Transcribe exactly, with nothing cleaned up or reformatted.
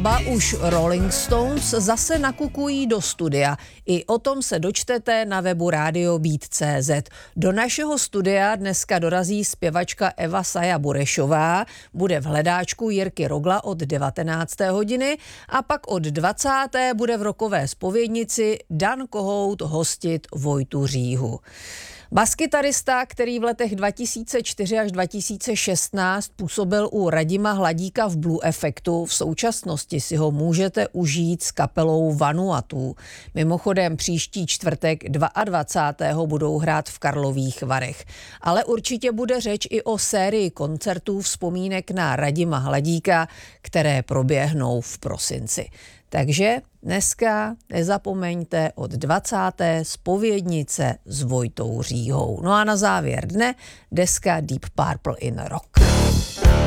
ba už Rolling Stones zase nakukují do studia. I o tom se dočtete na webu Radio Beat tečka cé zet. Do našeho studia dneska dorazí zpěvačka Eva Saja Burešová, bude v hledáčku Jirky Rogla od devatenácté hodiny a pak od dvacáté bude v rockové zpovědnici Dan Kohout hostit Vojtu Říhu. Baskytarista, který v letech dva tisíce čtyři až dva tisíce šestnáct působil u Radima Hladíka v Blue Effectu, v současnosti si ho můžete užít s kapelou Vanuatu. Mimochodem příští čtvrtek dvacátého druhého budou hrát v Karlových Varech. Ale určitě bude řeč i o sérii koncertů vzpomínek na Radima Hladíka, které proběhnou v prosinci. Takže dneska nezapomeňte od dvacáté zpovědnice s Vojtou Říhou. No a na závěr dne deska Deep Purple in Rock.